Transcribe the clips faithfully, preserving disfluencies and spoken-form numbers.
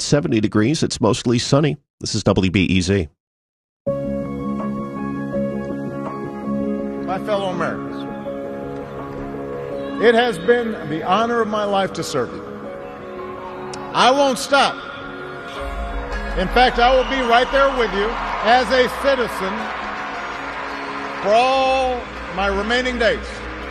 seventy degrees. It's mostly sunny. This is W B E Z. My fellow Americans, it has been the honor of my life to serve you. I won't stop. In fact, I will be right there with you as a citizen for all my remaining days.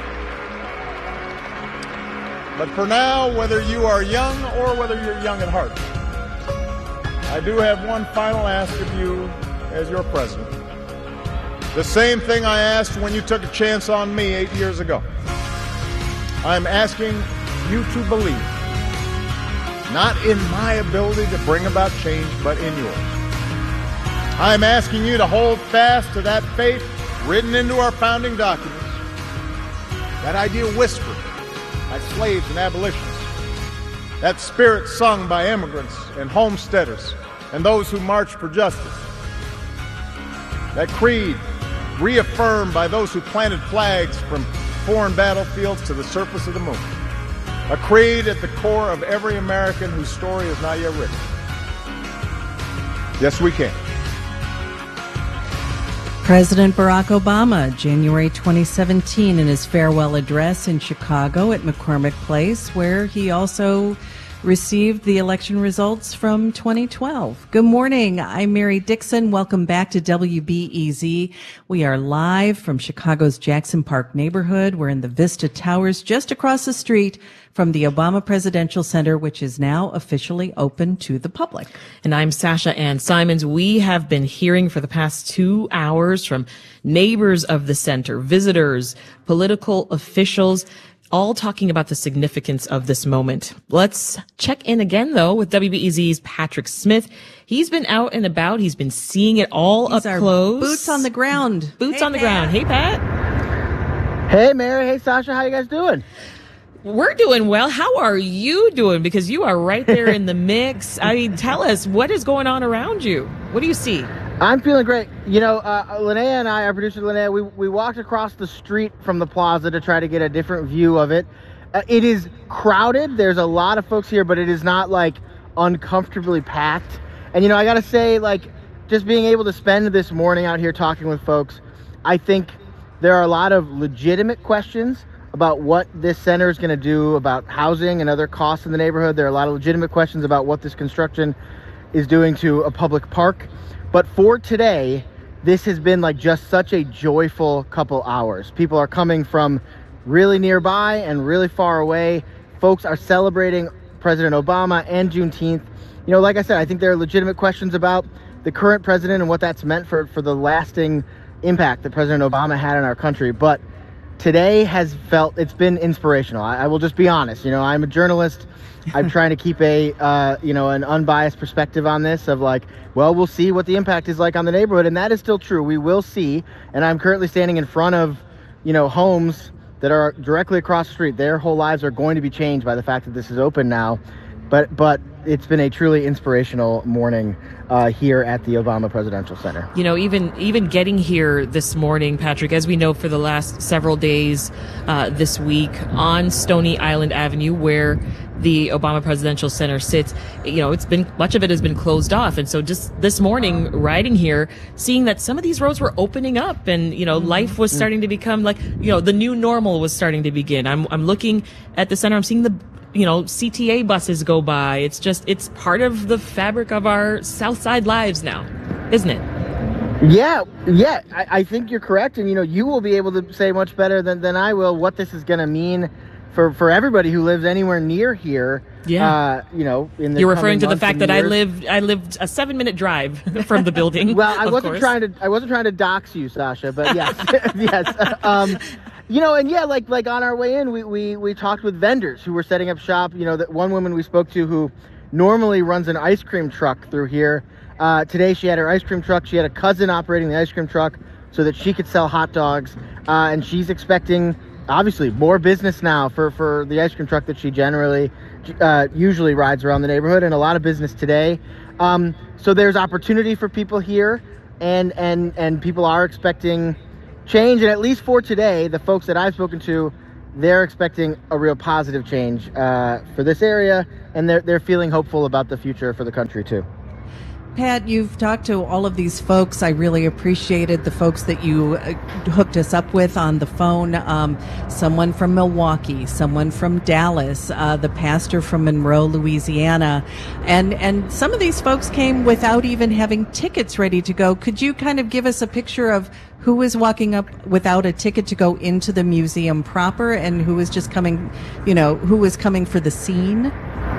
But for now, whether you are young or whether you're young at heart, I do have one final ask of you as your president. The same thing I asked when you took a chance on me eight years ago. I'm asking you to believe, not in my ability to bring about change, but in yours. I'm asking you to hold fast to that faith written into our founding documents, that idea whispered by slaves and abolitionists, that spirit sung by immigrants and homesteaders and those who marched for justice, that creed reaffirmed by those who planted flags from foreign battlefields to the surface of the moon, a creed at the core of every American whose story is not yet written. Yes, we can. President Barack Obama, January twenty seventeen, in his farewell address in Chicago at McCormick Place, where he also received the election results from twenty twelve. Good morning. I'm Mary Dixon. Welcome back to W B E Z. We are live from Chicago's Jackson Park neighborhood. We're in the Vista Towers just across the street from the Obama Presidential Center, which is now officially open to the public. And I'm Sasha Ann Simons. We have been hearing for the past two hours from neighbors of the center, visitors, political officials, all talking about the significance of this moment. Let's check in again, though, with W B E Z's Patrick Smith. He's been out and about. He's been seeing it all These up are close. Boots on the ground. Boots Hey, on the Pat. ground. Hey, Pat. Hey, Mary. Hey, Sasha. How you guys doing? We're doing well. How are you doing? Because you are right there in the mix. I mean, tell us, what is going on around you? What do you see? I'm feeling great. You know, uh, Linnea and I, our producer Linnea, we, we walked across the street from the plaza to try to get a different view of it. Uh, it is crowded. There's a lot of folks here, but it is not, like, uncomfortably packed. And, you know, I got to say, like, just being able to spend this morning out here talking with folks, I think there are a lot of legitimate questions about what this center is going to do about housing and other costs in the neighborhood. There are a lot of legitimate questions about what this construction is doing to a public park. But for today, this has been like just such a joyful couple hours. People are coming from really nearby and really far away. Folks are celebrating President Obama and Juneteenth. You know, like I said, I think there are legitimate questions about the current president and what that's meant for, for the lasting impact that President Obama had in our country. But today has felt, it's been inspirational. I, I will just be honest. You know, I'm a journalist. I'm trying to keep a, uh, you know, an unbiased perspective on this of like, well, we'll see what the impact is like on the neighborhood. And that is still true. We will see. And I'm currently standing in front of, you know, homes that are directly across the street. Their whole lives are going to be changed by the fact that this is open now. But, but it's been a truly inspirational morning uh, here at the Obama Presidential Center. You know, even even getting here this morning, Patrick, as we know for the last several days uh, this week on Stony Island Avenue, where the Obama Presidential Center sits, you know, it's been, much of it has been closed off. And so just this morning, riding here, seeing that some of these roads were opening up and, you know, life was starting to become like, you know, the new normal was starting to begin. I'm, I'm looking at the center, I'm seeing the, you know, C T A buses go by. It's just, it's part of the fabric of our South Side lives now, isn't it? Yeah, yeah, I, I think you're correct. And, you know, you will be able to say much better than, than I will what this is going to mean for, for everybody who lives anywhere near here. Yeah. Uh, you know, in the You're referring to the coming fact months that I and years. lived, I lived a seven minute drive from the building. Well, I of wasn't course. trying to, I wasn't trying to dox you, Sasha, but yes, yes. Um, you know, and yeah, like, like on our way in, we, we, we talked with vendors who were setting up shop. You know, that one woman we spoke to who normally runs an ice cream truck through here. Uh, today she had her ice cream truck. She had a cousin operating the ice cream truck so that she could sell hot dogs. Uh, and she's expecting, obviously, more business now for, for the ice cream truck that she generally, uh, usually rides around the neighborhood, and a lot of business today. Um, so there's opportunity for people here, and, and, and people are expecting change. And at least for today, the folks that I've spoken to, they're expecting a real positive change uh, for this area, and they're they're feeling hopeful about the future for the country too. Pat, you've talked to all of these folks. I really appreciated the folks that you uh, hooked us up with on the phone. Um, someone from Milwaukee, someone from Dallas, uh, the pastor from Monroe, Louisiana. And, and some of these folks came without even having tickets ready to go. Could you kind of give us a picture of who was walking up without a ticket to go into the museum proper and who was just coming, you know, who was coming for the scene?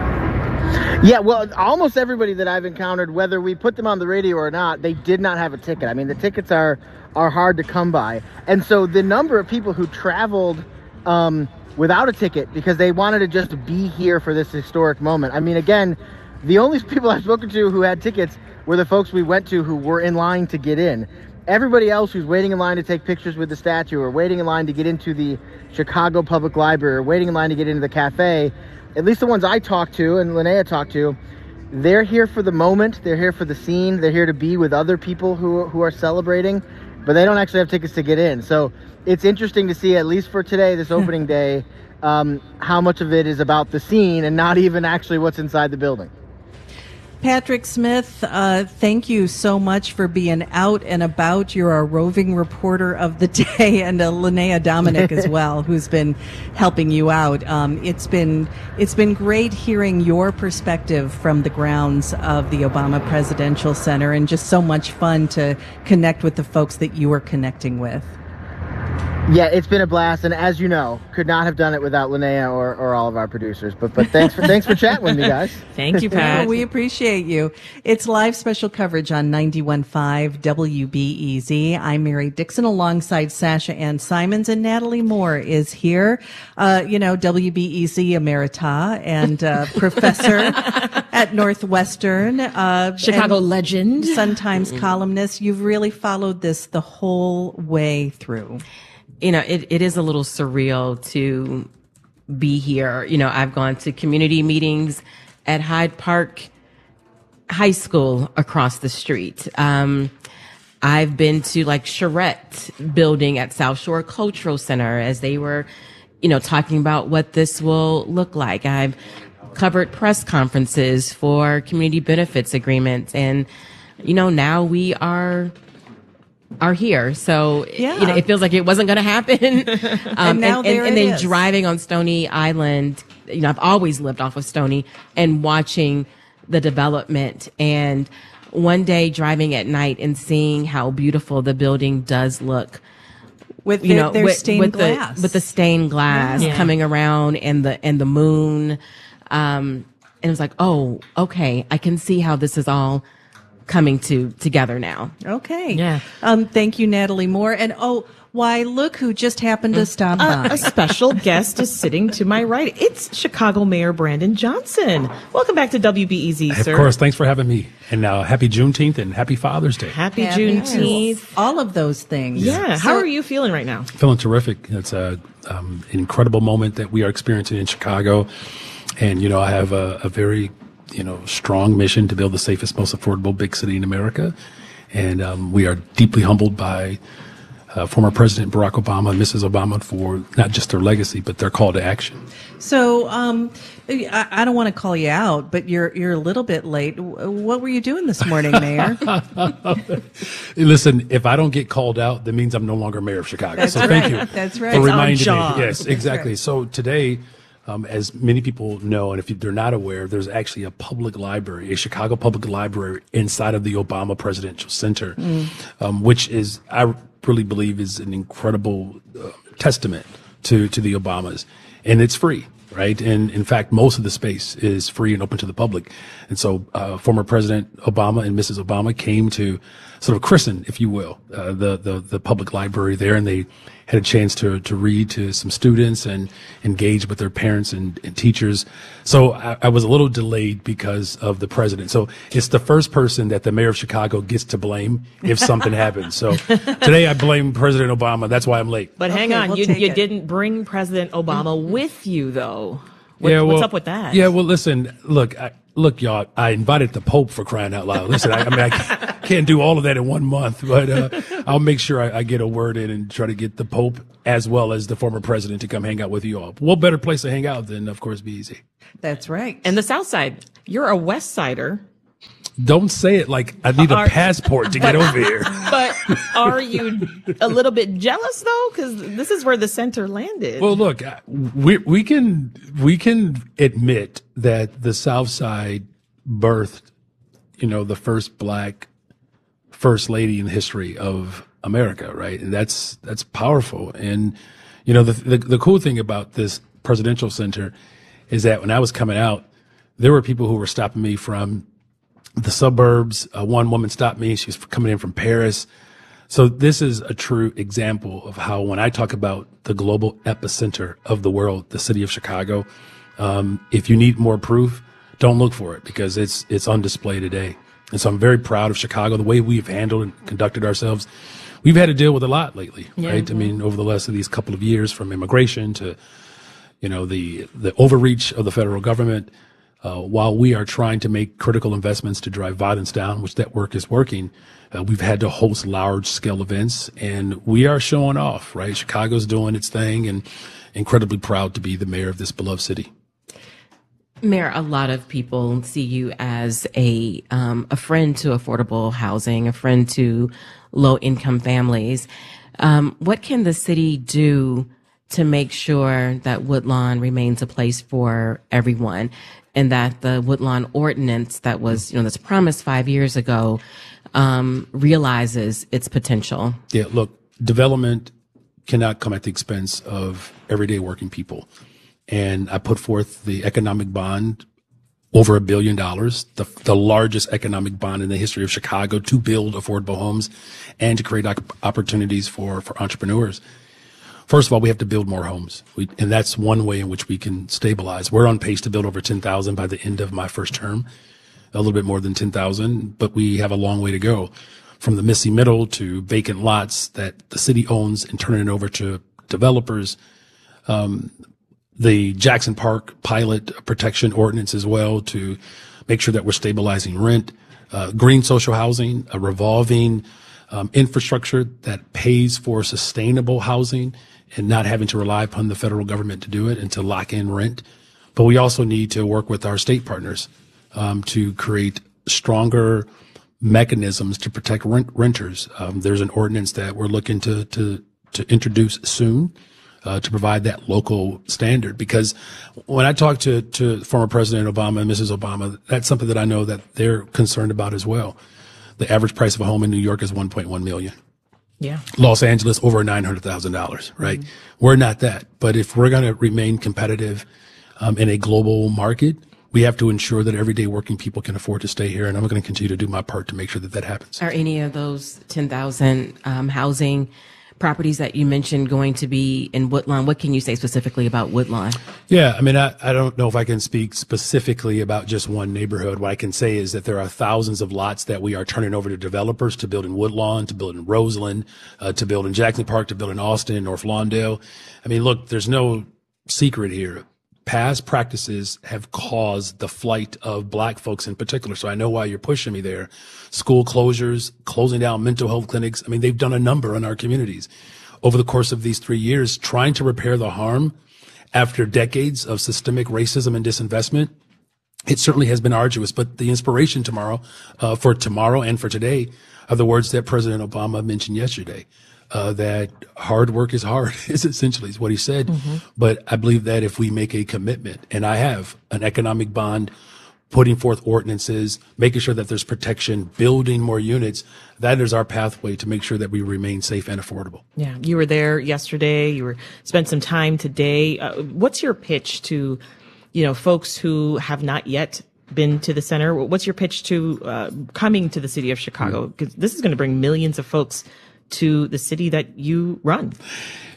Yeah, well, almost everybody that I've encountered, whether we put them on the radio or not, they did not have a ticket. I mean, the tickets are are hard to come by. And so the number of people who traveled um, without a ticket because they wanted to just be here for this historic moment. I mean, again, the only people I've spoken to who had tickets were the folks we went to who were in line to get in. Everybody else who's waiting in line to take pictures with the statue or waiting in line to get into the Chicago Public Library or waiting in line to get into the cafe, at least the ones I talked to and Linnea talked to, they're here for the moment. They're here for the scene. They're here to be with other people who who are celebrating, but they don't actually have tickets to get in. So it's interesting to see, at least for today, this opening day, um, how much of it is about the scene and not even actually what's inside the building. Patrick Smith, uh, thank you so much for being out and about. You're our roving reporter of the day, and uh, Linnea Dominic as well, who's been helping you out. Um, it's been it's been great hearing your perspective from the grounds of the Obama Presidential Center, and just so much fun to connect with the folks that you are connecting with. Yeah, it's been a blast, and as you know, could not have done it without Linnea or, or all of our producers. But but thanks for thanks for chatting with me, guys. Thank you, Pat. Yeah, we appreciate you. It's live special coverage on ninety-one point five W B E Z. I'm Mary Dixon alongside Sasha Ann Simons, and Natalie Moore is here. Uh, you know, W B E Z emerita and uh, professor at Northwestern. Uh, Chicago legend. Sun-Times mm-hmm. columnist. You've really followed this the whole way through. You know, it, it is a little surreal to be here. You know, I've gone to community meetings at Hyde Park High School across the street. Um, I've been to like Charette building at South Shore Cultural Center as they were, you know, talking about what this will look like. I've covered press conferences for community benefits agreements. And, you know, now we are are here. So yeah. you know, it feels like it wasn't going to happen. Um, and now and, there and, and it then is. driving on Stony Island, you know, I've always lived off of Stony and watching the development, and one day driving at night and seeing how beautiful the building does look. With you their, know, their with, stained with glass. the with the stained glass Yeah. coming around and the and the moon, um, and it was like, oh, okay, I can see how this is all coming to together now. Okay. Yeah. Um, thank you, Natalie Moore. And oh, why, look who just happened to stop Uh, by. a special guest is sitting to my right. It's Chicago Mayor Brandon Johnson. Welcome back to W B E Z, Of sir. course, thanks for having me. And uh, happy Juneteenth and happy Father's Day. Happy Happy Juneteenth. All of those things. Yeah. How So- are you feeling right now? Feeling terrific. It's a, um, an incredible moment that we are experiencing in Chicago. And, you know, I have a, a very, you know, strong mission to build the safest, most affordable big city in America. And um, we are deeply humbled by uh, former President Barack Obama and Missus Obama for not just their legacy, but their call to action. So, um, I, I don't want to call you out, but you're you're a little bit late. W- What were you doing this morning, Mayor? Listen, if I don't get called out, that means I'm no longer mayor of Chicago. That's so right. thank you That's right. for It's our reminding job. me. Yes, exactly. right. So today, um, as many people know, and if they're not aware, there's actually a public library, a Chicago public library inside of the Obama Presidential Center, um, which is, I really believe, is an incredible uh, testament to, to the Obamas. And it's free. Right. And in fact, most of the space is free and open to the public. And so, uh, former President Obama and Missus Obama came to sort of christen, if you will, uh, the, the, the public library there. And they had a chance to, to read to some students and engage with their parents and, and teachers. So I, I was a little delayed because of the president. So it's the first person that the mayor of Chicago gets to blame if something happens. So today I blame President Obama. That's why I'm late. But hang Okay, on, we'll you take you it. didn't bring President Obama with you, though. What, yeah, well, what's up with that? Yeah, well, listen, look, I, look, y'all, I invited the Pope for crying out loud. Listen, I, I mean, I can't do all of that in one month, but uh, I'll make sure I, I get a word in and try to get the Pope as well as the former president to come hang out with you all. What better place to hang out than, of course, B E Z? That's right. And the South Side, you're a West Sider. Don't say it like I need a passport to get over here. But are you a little bit jealous though? Because this is where the center landed. Well, look, we we can we can admit that the South Side birthed, you know, the first black first lady in the history of America, right? And that's that's powerful. And you know, the the, the cool thing about this presidential center is that when I was coming out, there were people who were stopping me from the suburbs. Uh, one woman stopped me. She was coming in from Paris. So this is a true example of how when I talk about the global epicenter of the world, the city of Chicago, um, if you need more proof, don't look for it because it's it's on display today. And so I'm very proud of Chicago, the way we've handled and conducted ourselves. We've had to deal with a lot lately, yeah, right? Yeah. I mean, over the last of these couple of years, from immigration to, you know, the the overreach of the federal government. Uh, while we are trying to make critical investments to drive violence down, which that work is working, uh, we've had to host large scale events and we are showing off, right? Chicago's doing its thing and incredibly proud to be the mayor of this beloved city. Mayor, a lot of people see you as a um, a friend to affordable housing, a friend to low income families. Um, what can the city do to make sure that Woodlawn remains a place for everyone, and that the Woodlawn ordinance that was, you know, that's promised five years ago, um, realizes its potential? Yeah, look, development cannot come at the expense of everyday working people. And I put forth the economic bond, over a billion dollars, the, the largest economic bond in the history of Chicago, to build affordable homes and to create op- opportunities for, for entrepreneurs. First of all, we have to build more homes. We, and that's one way in which we can stabilize. We're on pace to build over ten thousand by the end of my first term, a little bit more than ten thousand, but we have a long way to go from the missing middle to vacant lots that the city owns and turning it over to developers. Um, the Jackson Park pilot protection ordinance as well to make sure that we're stabilizing rent, uh, green social housing, a revolving um, infrastructure that pays for sustainable housing and not having to rely upon the federal government to do it and to lock in rent. But we also need to work with our state partners um, to create stronger mechanisms to protect rent renters. Um, there's an ordinance that we're looking to to to introduce soon uh, to provide that local standard. Because when I talk to to former President Obama and Missus Obama, that's something that I know that they're concerned about as well. The average price of a home in New York is one point one million dollars. Yeah. Los Angeles, over nine hundred thousand dollars, right? Mm-hmm. We're not that. But if we're going to remain competitive um, in a global market, we have to ensure that everyday working people can afford to stay here. And I'm going to continue to do my part to make sure that that happens. Are any of those ten thousand um, housing properties that you mentioned going to be in Woodlawn? What can you say specifically about Woodlawn? Yeah, I mean, I, I don't know if I can speak specifically about just one neighborhood. What I can say is that there are thousands of lots that we are turning over to developers to build in Woodlawn, to build in Roseland, uh, to build in Jackson Park, to build in Austin, North Lawndale. I mean, look, there's no secret here. Past practices have caused the flight of black folks in particular. So I know why you're pushing me there. School closures, closing down mental health clinics. I mean, they've done a number on our communities over the course of these three years, trying to repair the harm after decades of systemic racism and disinvestment. It certainly has been arduous, but the inspiration tomorrow, uh, for tomorrow and for today are the words that President Obama mentioned yesterday. Uh, that hard work is hard is essentially is what he said. Mm-hmm. But I believe that if we make a commitment, and I have an economic bond, putting forth ordinances, making sure that there's protection, building more units, that is our pathway to make sure that we remain safe and affordable. Yeah. You were there yesterday. You were spent some time today. Uh, what's your pitch to, you know, folks who have not yet been to the center? What's your pitch to uh, coming to the city of Chicago? Because this is going to bring millions of folks to the city that you run.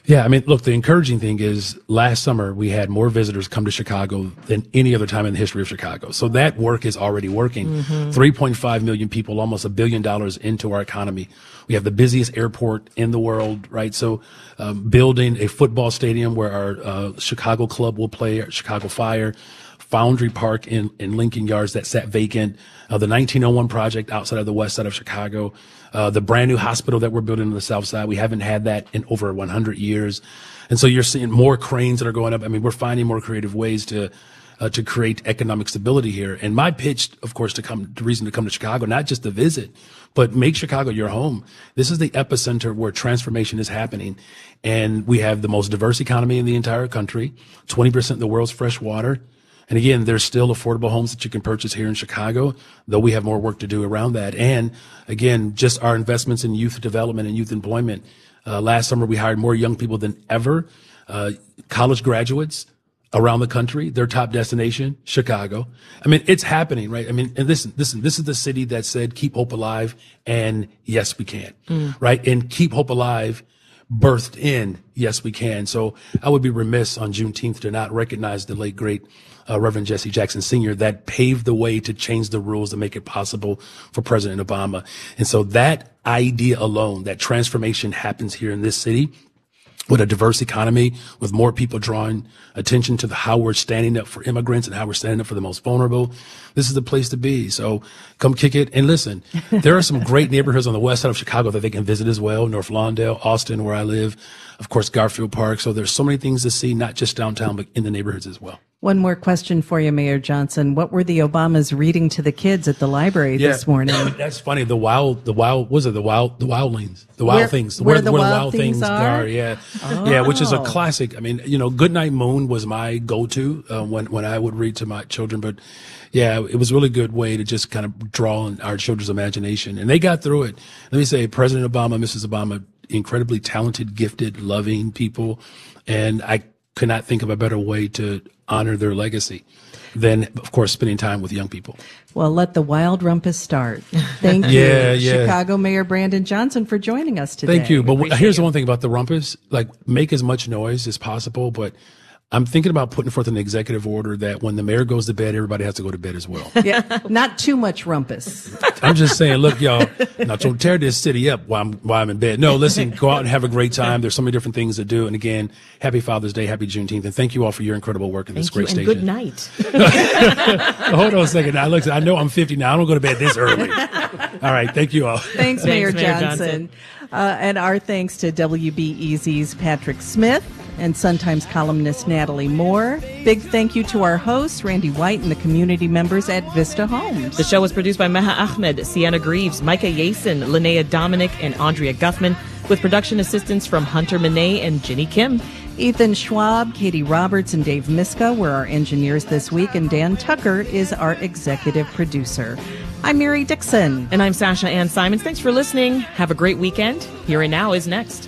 Yeah, I mean, look, the encouraging thing is last summer we had more visitors come to Chicago than any other time in the history of Chicago. So that work is already working. Mm-hmm. three point five million people, almost a billion dollars into our economy. We have the busiest airport in the world, right? So um, building a football stadium where our uh, Chicago club will play, Chicago Fire, Foundry Park in, in Lincoln Yards that sat vacant, uh, the nineteen oh one project outside of the west side of Chicago, uh, the brand new hospital that we're building on the south side. We haven't had that in over one hundred years. And so you're seeing more cranes that are going up. I mean, we're finding more creative ways to uh, to create economic stability here. And my pitch, of course, to come, the reason to come to Chicago, not just to visit, but make Chicago your home. This is the epicenter where transformation is happening. And we have the most diverse economy in the entire country, twenty percent of the world's fresh water. And again, there's still affordable homes that you can purchase here in Chicago, though we have more work to do around that. And again, just our investments in youth development and youth employment. Uh, last summer, we hired more young people than ever, uh, college graduates around the country, their top destination, Chicago. I mean, it's happening, right? I mean, and listen, listen, this is the city that said, keep hope alive. And yes, we can, mm. right? And keep hope alive birthed in, yes, we can. So I would be remiss on Juneteenth to not recognize the late, great uh, Reverend Jesse Jackson Senior that paved the way to change the rules to make it possible for President Obama. And so that idea alone, that transformation happens here in this city with a diverse economy, with more people drawing attention to the, how we're standing up for immigrants and how we're standing up for the most vulnerable. This is the place to be. So come kick it. And listen, there are some great neighborhoods on the west side of Chicago that they can visit as well. North Lawndale, Austin, where I live, of course, Garfield Park. So there's so many things to see, not just downtown, but in the neighborhoods as well. One more question for you, Mayor Johnson. What were the Obamas reading to the kids at the library yeah, this morning? That's funny. The wild, the wild, was it the wild, the wildlings, the wild where, things, where, where the where wild, the wild things, things are? are. Yeah, oh. yeah, which is a classic. I mean, you know, Goodnight Moon was my go-to uh, when when I would read to my children, but yeah, it was a really good way to just kind of draw on our children's imagination, and they got through it. Let me say, President Obama, Missus Obama, incredibly talented, gifted, loving people, and I could not think of a better way to honor their legacy than, of course, spending time with young people. Well, let the wild rumpus start. Thank you, yeah, yeah. Chicago Mayor Brandon Johnson, for joining us today. Thank you. But Appreciate here's you. the one thing about the rumpus, like, make as much noise as possible, but I'm thinking about putting forth an executive order that when the mayor goes to bed, everybody has to go to bed as well. Yeah, not too much rumpus. I'm just saying, look, y'all, not to tear this city up while I'm, while I'm in bed. No, listen, go out and have a great time. There's so many different things to do. And again, happy Father's Day, happy Juneteenth. And thank you all for your incredible work in this Thank great you, station. and good night. Hold on a second. I look, I know I'm fifty now. I don't go to bed this early. All right. Thank you all. Thanks, Thanks, Mayor Mayor Johnson. Johnson. Uh, and our thanks to W B E Z's Patrick Smith and Sun-Times columnist Natalie Moore. Big thank you to our hosts, Randy White, and the community members at Vista Homes. The show was produced by Meha Ahmed, Sienna Greaves, Micah Yason, Linnea Dominic, and Andrea Guffman, with production assistance from Hunter Monet and Ginny Kim. Ethan Schwab, Katie Roberts, and Dave Miska were our engineers this week, and Dan Tucker is our executive producer. I'm Mary Dixon. And I'm Sasha Ann Simons. Thanks for listening. Have a great weekend. Here and Now is next.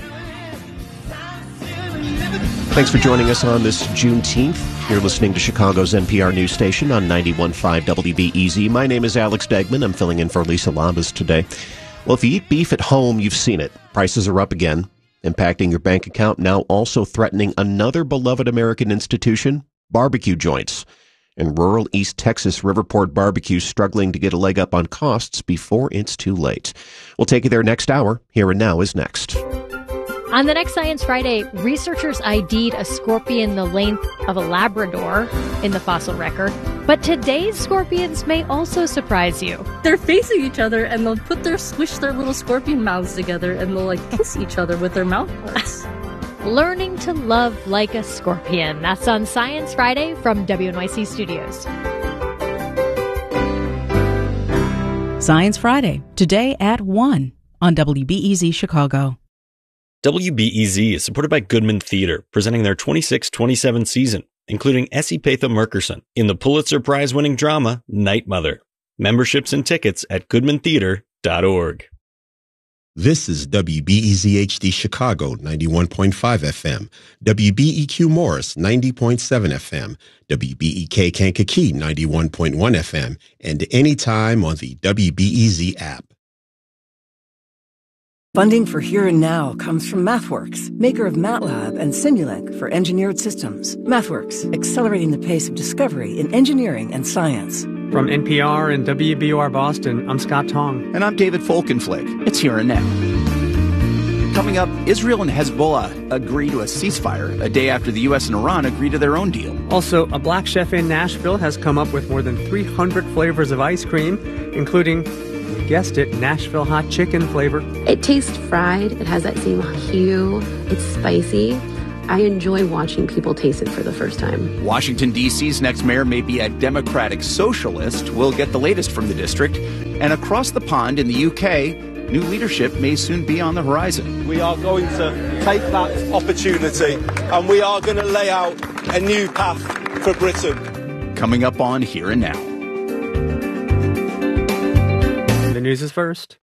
Thanks for joining us on this Juneteenth. You're listening to Chicago's N P R news station on ninety-one point five W B E Z. My name is Alex Degman. I'm filling in for Lisa Labas today. Well, if you eat beef at home, you've seen it. Prices are up again, impacting your bank account, now also threatening another beloved American institution, barbecue joints. In rural East Texas, Riverport Barbecue struggling to get a leg up on costs before it's too late. We'll take you there next hour. Here and Now is next. On the next Science Friday, researchers ID'd a scorpion the length of a Labrador in the fossil record. But today's scorpions may also surprise you. They're facing each other and they'll put their, squish their little scorpion mouths together and they'll like kiss each other with their mouth parts. Learning to love like a scorpion. That's on Science Friday from W N Y C Studios. Science Friday, today at one on W B E Z Chicago. W B E Z is supported by Goodman Theater, presenting their twenty-six twenty-seven season, including Essie Patha Murkerson in the Pulitzer Prize-winning drama Night Mother. Memberships and tickets at goodman theater dot org. This is W B E Z H D Chicago, ninety-one point five F M, W B E Q Morris, ninety point seven F M, W B E K Kankakee, ninety-one point one F M, and anytime on the W B E Z app. Funding for Here and Now comes from MathWorks, maker of MATLAB and Simulink for engineered systems. MathWorks, accelerating the pace of discovery in engineering and science. From N P R and W B U R Boston, I'm Scott Tong. And I'm David Folkenflik. It's Here and Now. Coming up, Israel and Hezbollah agree to a ceasefire a day after the U S and Iran agree to their own deal. Also, a black chef in Nashville has come up with more than three hundred flavors of ice cream, including, you guessed it, Nashville hot chicken flavor. It tastes fried. It has that same hue. It's spicy. I enjoy watching people taste it for the first time. Washington, D C's next mayor may be a Democratic socialist. We'll get the latest from the district. And across the pond in the U K, new leadership may soon be on the horizon. We are going to take that opportunity and we are going to lay out a new path for Britain. Coming up on Here and Now. The news is first.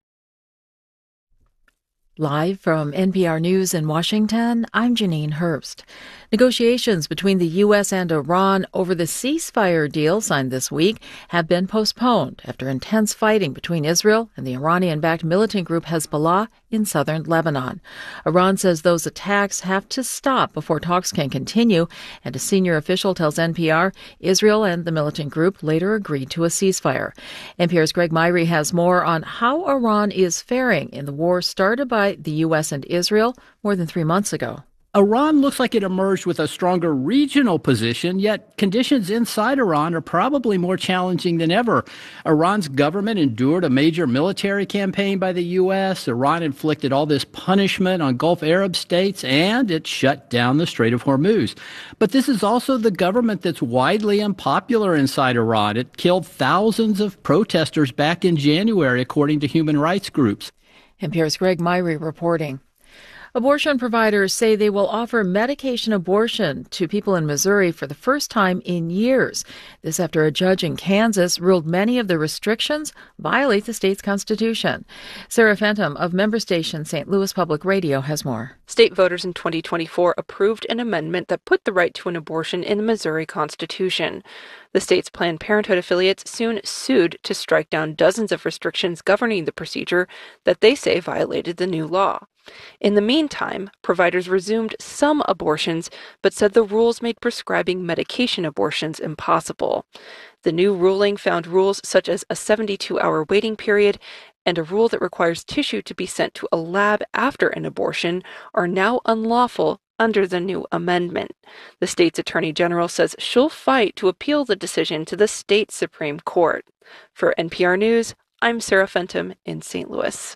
Live from N P R News in Washington, I'm Janine Herbst. Negotiations between the U S and Iran over the ceasefire deal signed this week have been postponed after intense fighting between Israel and the Iranian-backed militant group Hezbollah in southern Lebanon. Iran says those attacks have to stop before talks can continue, and a senior official tells N P R Israel and the militant group later agreed to a ceasefire. N P R's Greg Myrie has more on how Iran is faring in the war started by the U S and Israel more than three months ago. Iran looks like it emerged with a stronger regional position, yet conditions inside Iran are probably more challenging than ever. Iran's government endured a major military campaign by the U S. Iran inflicted all this punishment on Gulf Arab states, and it shut down the Strait of Hormuz. But this is also the government that's widely unpopular inside Iran. It killed thousands of protesters back in January, according to human rights groups. N P R's Greg Myrie reporting. Abortion providers say they will offer medication abortion to people in Missouri for the first time in years. This after a judge in Kansas ruled many of the restrictions violate the state's constitution. Sarah Fenton of member station Saint Louis Public Radio has more. State voters in twenty twenty-four approved an amendment that put the right to an abortion in the Missouri Constitution. The state's Planned Parenthood affiliates soon sued to strike down dozens of restrictions governing the procedure that they say violated the new law. In the meantime, providers resumed some abortions, but said the rules made prescribing medication abortions impossible. The new ruling found rules such as a seventy-two hour waiting period and a rule that requires tissue to be sent to a lab after an abortion are now unlawful under the new amendment. The state's attorney general says she'll fight to appeal the decision to the state Supreme Court. For N P R News, I'm Sarah Fenton in Saint Louis.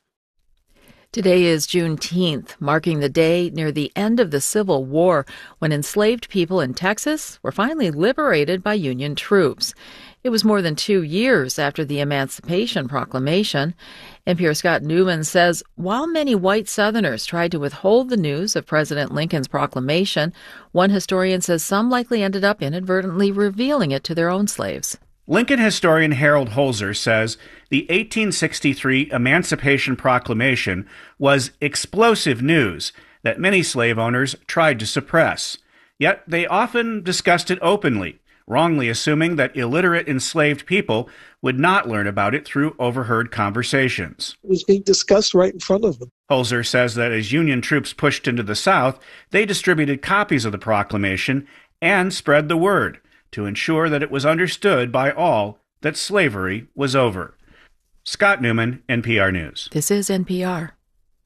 Today is Juneteenth, marking the day near the end of the Civil War when enslaved people in Texas were finally liberated by Union troops. It was more than two years after the Emancipation Proclamation. N P R Scott Newman says while many white Southerners tried to withhold the news of President Lincoln's proclamation, one historian says some likely ended up inadvertently revealing it to their own slaves. Lincoln historian Harold Holzer says the eighteen sixty-three Emancipation Proclamation was explosive news that many slave owners tried to suppress. Yet they often discussed it openly, wrongly assuming that illiterate enslaved people would not learn about it through overheard conversations. It was being discussed right in front of them. Holzer says that as Union troops pushed into the South, they distributed copies of the proclamation and spread the word to ensure that it was understood by all that slavery was over. Scott Newman, N P R News. This is N P R.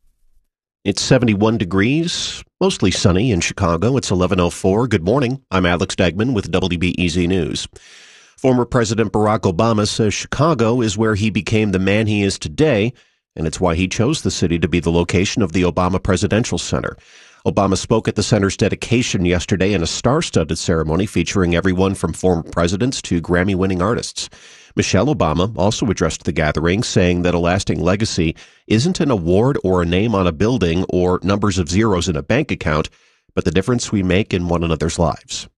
It's seventy-one degrees, mostly sunny in Chicago. It's eleven oh four. Good morning. I'm Alex Degman with W B E Z News. Former President Barack Obama says Chicago is where he became the man he is today, and it's why he chose the city to be the location of the Obama Presidential Center. Obama spoke at the center's dedication yesterday in a star-studded ceremony featuring everyone from former presidents to Grammy-winning artists. Michelle Obama also addressed the gathering, saying that a lasting legacy isn't an award or a name on a building or numbers of zeros in a bank account, but the difference we make in one another's lives.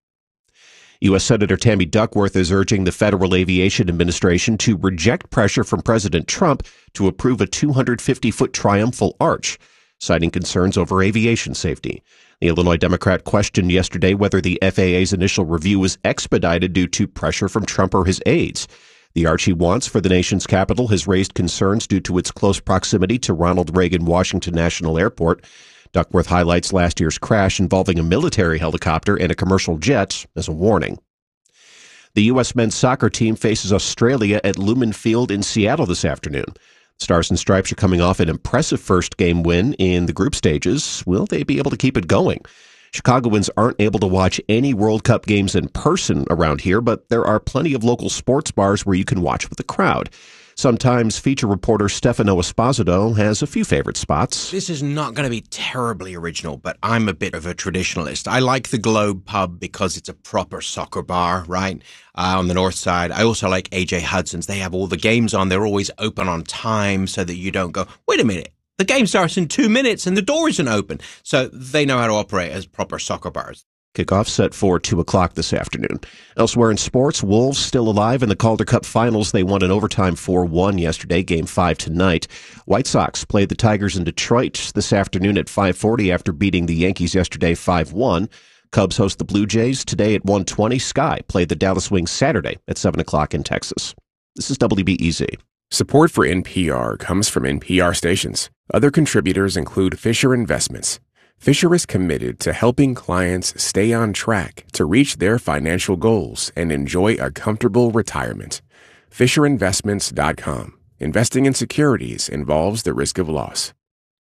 U S Senator Tammy Duckworth is urging the Federal Aviation Administration to reject pressure from President Trump to approve a two hundred fifty foot triumphal arch, citing concerns over aviation safety. The Illinois Democrat questioned yesterday whether the F A A's initial review was expedited due to pressure from Trump or his aides. The arch he wants for the nation's capital has raised concerns due to its close proximity to Ronald Reagan Washington National Airport. Duckworth highlights last year's crash involving a military helicopter and a commercial jet as a warning. The U S men's soccer team faces Australia at Lumen Field in Seattle this afternoon. Stars and Stripes are coming off an impressive first-game win in the group stages. Will they be able to keep it going? Chicagoans aren't able to watch any World Cup games in person around here, but there are plenty of local sports bars where you can watch with a crowd. Sometimes feature reporter Stefano Esposito has a few favorite spots. This is not going to be terribly original, but I'm a bit of a traditionalist. I like the Globe Pub because it's a proper soccer bar, right, uh, on the north side. I also like A J Hudson's. They have all the games on. They're always open on time so that you don't go, wait a minute, the game starts in two minutes and the door isn't open. So they know how to operate as proper soccer bars. Kickoff set for two o'clock this afternoon. Elsewhere in sports, Wolves still alive in the Calder Cup Finals. They won in overtime four one yesterday, Game five tonight. White Sox played the Tigers in Detroit this afternoon at five forty after beating the Yankees yesterday five one. Cubs host the Blue Jays today at one twenty. Sky played the Dallas Wings Saturday at seven o'clock in Texas. This is W B E Z. Support for N P R comes from N P R stations. Other contributors include Fisher Investments. Fisher is committed to helping clients stay on track to reach their financial goals and enjoy a comfortable retirement. Fisher Investments dot com. Investing in securities involves the risk of loss.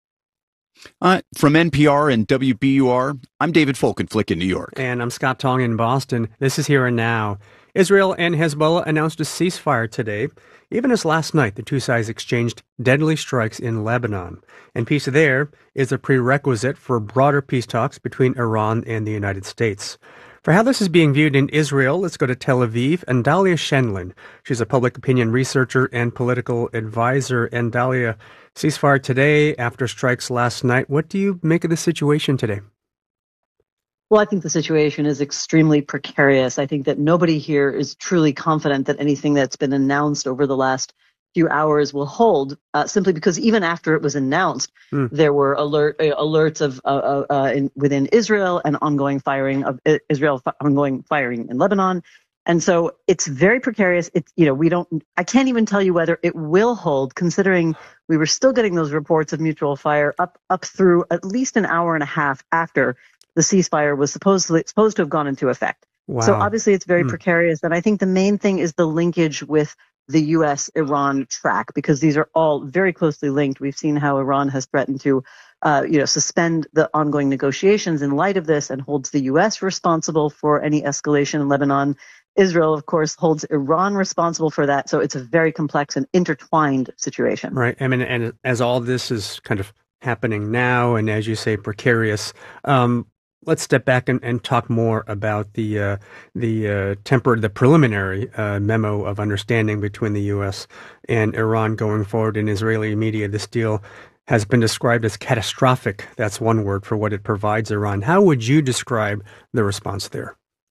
Uh, from N P R and W B U R, I'm David Folkenflik in New York. And I'm Scott Tong in Boston. This is Here and Now. Israel and Hezbollah announced a ceasefire today, even as last night the two sides exchanged deadly strikes in Lebanon. And peace there is a prerequisite for broader peace talks between Iran and the United States. For how this is being viewed in Israel, let's go to Tel Aviv and Dalia Shenlin. She's a public opinion researcher and political advisor. And Dalia, ceasefire today after strikes last night. What do you make of the situation today? Well, I think the situation is extremely precarious. I think that nobody here is truly confident that anything that's been announced over the last few hours will hold, uh, simply because even after it was announced, mm. there were alert, uh, alerts of uh, uh, in, within Israel and ongoing firing of uh, Israel, ongoing firing in Lebanon. And so it's very precarious. It's, you know, we don't, I can't even tell you whether it will hold, considering we were still getting those reports of mutual fire up, up through at least an hour and a half after the ceasefire was supposedly supposed to have gone into effect. Wow. So obviously it's very mm. precarious. And I think the main thing is the linkage with the U S Iran track, because these are all very closely linked. We've seen how Iran has threatened to, uh, you know, suspend the ongoing negotiations in light of this and holds the U S responsible for any escalation in Lebanon. Israel, of course, holds Iran responsible for that. So it's a very complex and intertwined situation. Right. I mean, and as all this is kind of happening now, and as you say, precarious, um, let's step back and, and talk more about the uh, the uh, temper, the preliminary uh, memo of understanding between the U S and Iran going forward. In Israeli media, this deal has been described as catastrophic. That's one word for what it provides Iran. How would you describe the response there?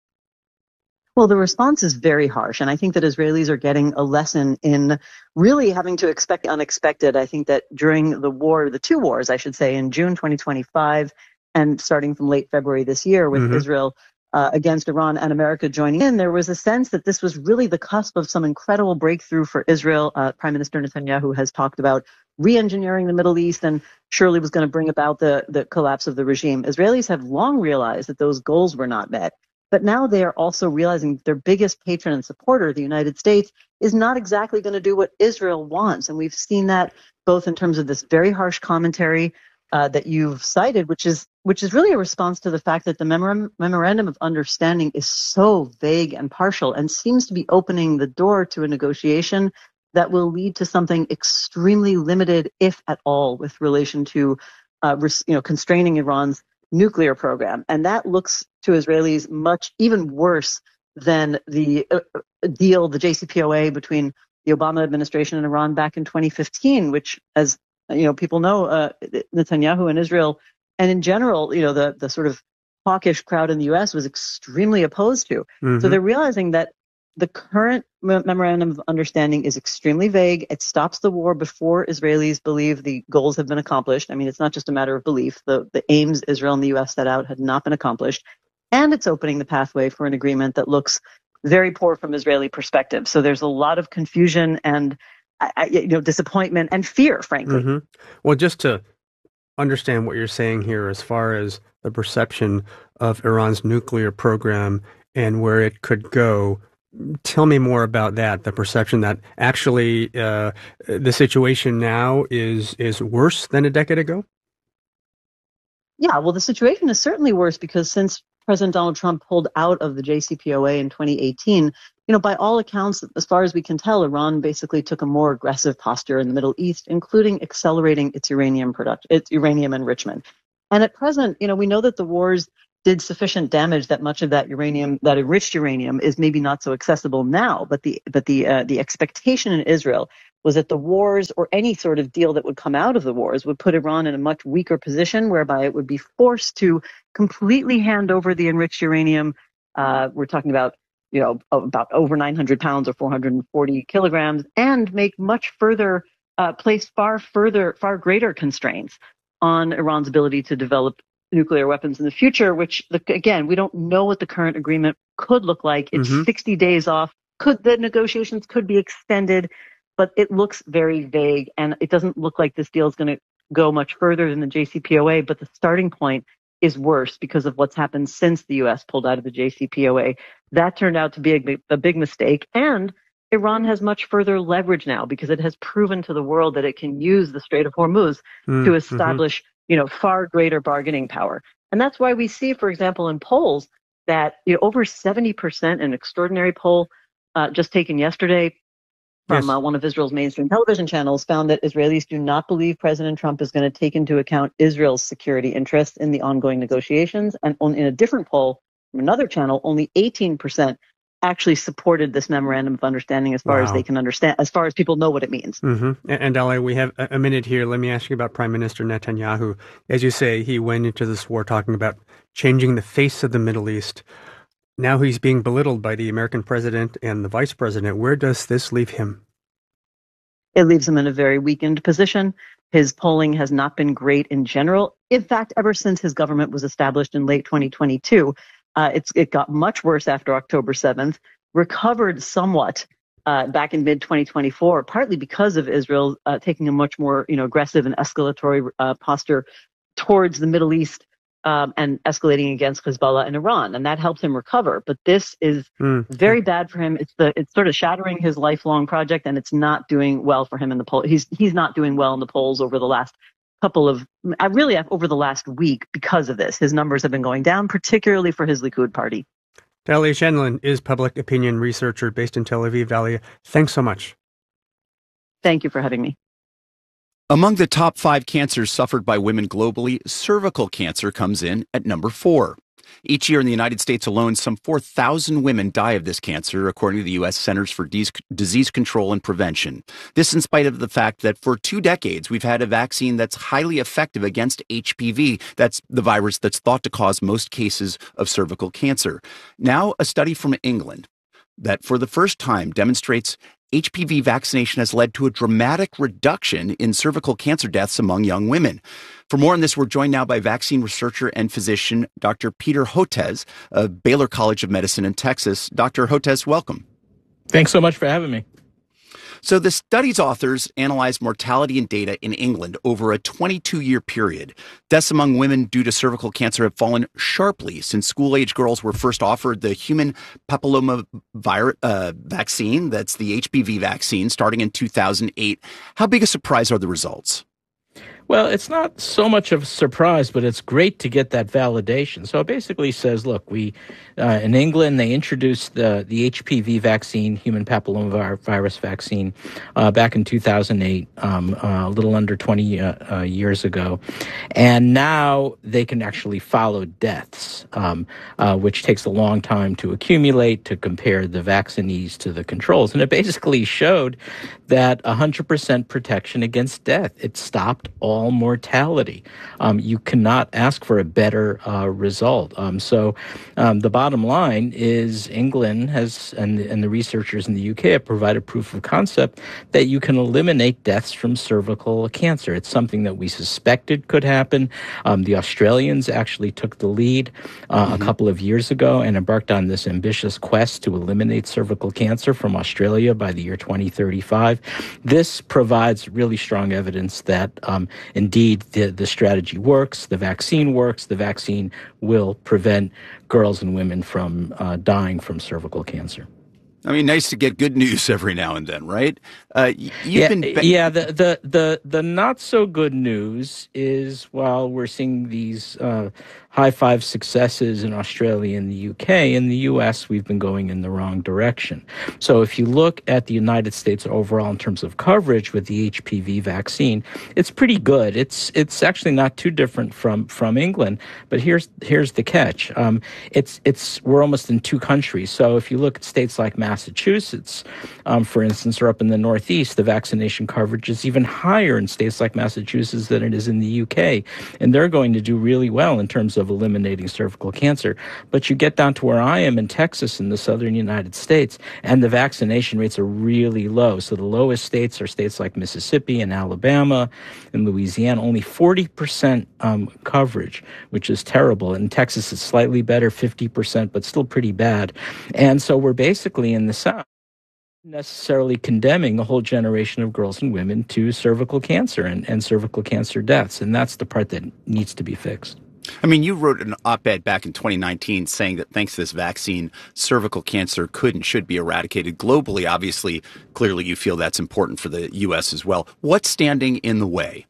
Well, the response is very harsh, and I think that Israelis are getting a lesson in really having to expect the unexpected. I think that during the war, the two wars, I should say, in June twenty twenty-five and starting from late February this year with mm-hmm. Israel uh, against Iran and America joining in, there was a sense that this was really the cusp of some incredible breakthrough for Israel. Uh, Prime Minister Netanyahu has talked about re-engineering the Middle East and surely was going to bring about the, the collapse of the regime. Israelis have long realized that those goals were not met. But now they are also realizing their biggest patron and supporter, the United States, is not exactly going to do what Israel wants. And we've seen that both in terms of this very harsh commentary uh, that you've cited, which is which is really a response to the fact that the memor- memorandum of understanding is so vague and partial and seems to be opening the door to a negotiation that will lead to something extremely limited, if at all, with relation to uh, res- you know, constraining Iran's nuclear program. And that looks to Israelis much even worse than the uh, deal, the J C P O A between the Obama administration and Iran back in twenty fifteen, which, as you know, people know, uh, Netanyahu and Israel, and in general, you know, the, the sort of hawkish crowd in the U S was extremely opposed to. Mm-hmm. So they're realizing that the current memorandum of understanding is extremely vague. It stops the war before Israelis believe the goals have been accomplished. I mean, it's not just a matter of belief. The, the aims Israel and the U S set out had not been accomplished. And it's opening the pathway for an agreement that looks very poor from Israeli perspective. So there's a lot of confusion and I, you know, disappointment and fear, frankly. Mm-hmm. Well, just to understand what you're saying here as far as the perception of Iran's nuclear program and where it could go, tell me more about that, the perception that actually uh, the situation now is is worse than a decade ago? Yeah, well, the situation is certainly worse because since President Donald Trump pulled out of the J C P O A in twenty eighteen, you know, by all accounts, as far as we can tell, Iran basically took a more aggressive posture in the Middle East, including accelerating its uranium production, its uranium enrichment. And at present, you know, we know that the wars did sufficient damage that much of that uranium, that enriched uranium, is maybe not so accessible now. But the but the uh, the expectation in Israel was that the wars or any sort of deal that would come out of the wars would put Iran in a much weaker position, whereby it would be forced to completely hand over the enriched uranium. Uh, we're talking about, you know, about over nine hundred pounds or four hundred forty kilograms, and make much further, uh, place far further, far greater constraints on Iran's ability to develop nuclear weapons in the future, which, again, we don't know what the current agreement could look like. It's mm-hmm. sixty days off. Could the negotiations could be extended, but it looks very vague, and it doesn't look like this deal is going to go much further than the J C P O A, but the starting point is worse because of what's happened since the U S pulled out of the J C P O A. That turned out to be a, a big mistake, and Iran has much further leverage now because it has proven to the world that it can use the Strait of Hormuz mm, to establish, mm-hmm. you know, far greater bargaining power. And that's why we see, for example, in polls that, you know, over seventy percent, an extraordinary poll uh, just taken yesterday from yes. uh, one of Israel's mainstream television channels, found that Israelis do not believe President Trump is going to take into account Israel's security interests in the ongoing negotiations. And on, in a different poll from another channel, only eighteen percent actually supported this memorandum of understanding as far wow. as they can understand, as far as people know what it means. Mm-hmm. And Ali, we have a minute here. Let me ask you about Prime Minister Netanyahu. As you say, he went into this war talking about changing the face of the Middle East. Now he's being belittled by the American president and the vice president. Where does this leave him? It leaves him in a very weakened position. His polling has not been great in general. In fact, ever since his government was established in late twenty twenty-two, Uh, it's, it got much worse after October seventh, recovered somewhat uh, back in mid twenty twenty-four, partly because of Israel uh, taking a much more, you know, aggressive and escalatory uh, posture towards the Middle East um, and escalating against Hezbollah and Iran, and that helped him recover. But this is mm. very bad for him. It's the it's sort of shattering his lifelong project, and it's not doing well for him in the poll. He's he's not doing well in the polls over the last couple of, I really over the last week because of this. His numbers have been going down, particularly for his Likud party. Dalia Shenlin is public opinion researcher based in Tel Aviv. Dalia, thanks so much. Thank you for having me. Among the top five cancers suffered by women globally, cervical cancer comes in at number four. Each year in the United States alone, some four thousand women die of this cancer, according to the U S Centers for Disease Control and Prevention. This in spite of the fact that for two decades, we've had a vaccine that's highly effective against H P V. That's the virus that's thought to cause most cases of cervical cancer. Now, a study from England that for the first time demonstrates H P V vaccination has led to a dramatic reduction in cervical cancer deaths among young women. For more on this, we're joined now by vaccine researcher and physician Doctor Peter Hotez of Baylor College of Medicine in Texas. Doctor Hotez, welcome. Thanks so much for having me. So the study's authors analyzed mortality and data in England over a twenty-two year period. Deaths among women due to cervical cancer have fallen sharply since school-age girls were first offered the human papilloma virus, uh, vaccine, that's the H P V vaccine, starting in two thousand eight. How big a surprise are the results? Well, it's not so much of a surprise, but it's great to get that validation. So it basically says, look, we uh, in England, they introduced the, the H P V vaccine, human papillomavirus vaccine, uh, back in two thousand eight, um, uh, a little under twenty uh, uh, years ago. And now they can actually follow deaths, um, uh, which takes a long time to accumulate, to compare the vaccinees to the controls. And it basically showed that one hundred percent protection against death. It stopped all all mortality. Um, you cannot ask for a better uh, result. Um, so um, the bottom line is England has, and, and the researchers in the U K have provided proof of concept that you can eliminate deaths from cervical cancer. It's something that we suspected could happen. Um, the Australians actually took the lead uh, mm-hmm. a couple of years ago and embarked on this ambitious quest to eliminate cervical cancer from Australia by the year twenty thirty-five. This provides really strong evidence that um, indeed the, the strategy works, the vaccine works, the vaccine will prevent girls and women from uh, dying from cervical cancer. I mean, nice to get good news every now and then, right? Uh, you've yeah, been ba- yeah. The, the the the not so good news is while we're seeing these uh, high five successes in Australia and the U K, in the U S we've been going in the wrong direction. So if you look at the United States overall in terms of coverage with the H P V vaccine, it's pretty good. It's it's actually not too different from from England. But here's here's the catch. Um, it's it's we're almost in two countries. So if you look at states like Massachusetts, um, for instance, or up in the Northeast, the vaccination coverage is even higher in states like Massachusetts than it is in the U K, and they're going to do really well in terms of eliminating cervical cancer. But you get down to where I am in Texas in the southern United States, and the vaccination rates are really low. So the lowest states are states like Mississippi and Alabama and Louisiana, only forty percent um, coverage, which is terrible. In Texas, it's slightly better, fifty percent, but still pretty bad. And so we're basically in the South necessarily condemning a whole generation of girls and women to cervical cancer and, and cervical cancer deaths. And that's the part that needs to be fixed. I mean, you wrote an op-ed back in twenty nineteen saying that thanks to this vaccine, cervical cancer could and should be eradicated globally. Obviously, clearly you feel that's important for the U S as well. What's standing in the way?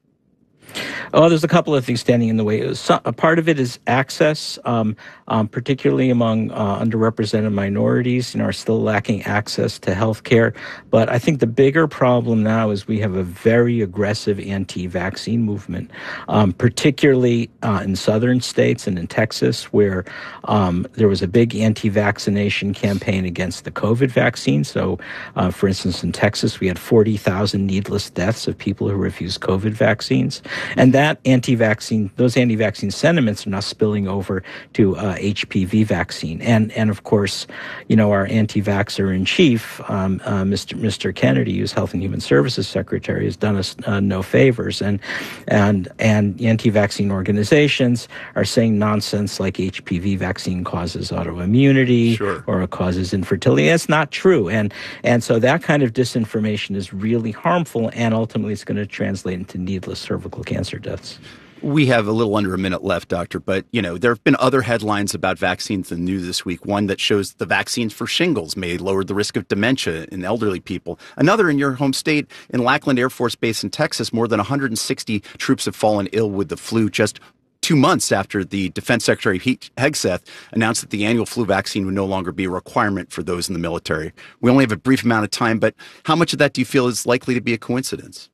Oh, there's a couple of things standing in the way. So, a part of it is access, um, um, particularly among uh, underrepresented minorities, you know, are still lacking access to health care. But I think the bigger problem now is we have a very aggressive anti-vaccine movement, um, particularly uh, in southern states and in Texas, where um, there was a big anti-vaccination campaign against the COVID vaccine. So, uh, for instance, in Texas, we had forty thousand needless deaths of people who refused COVID vaccines. And that anti-vaccine, those anti-vaccine sentiments are now spilling over to uh, H P V vaccine. And, and of course, you know, our anti-vaxxer in chief, um, uh, Mister Mister Kennedy, who's Health and Human Services Secretary, has done us uh, no favors. And, and, and anti-vaccine organizations are saying nonsense like H P V vaccine causes autoimmunity sure. or it causes infertility. That's not true. And, and so that kind of disinformation is really harmful, and ultimately it's going to translate into needless cervical cancer deaths. We have a little under a minute left, Doctor, but, you know, there have been other headlines about vaccines in the news this week. One that shows the vaccines for shingles may lower the risk of dementia in elderly people. Another in your home state, in Lackland Air Force Base in Texas, more than one hundred sixty troops have fallen ill with the flu just two months after the Defense Secretary Pete Hegseth announced that the annual flu vaccine would no longer be a requirement for those in the military. We only have a brief amount of time, but how much of that do you feel is likely to be a coincidence?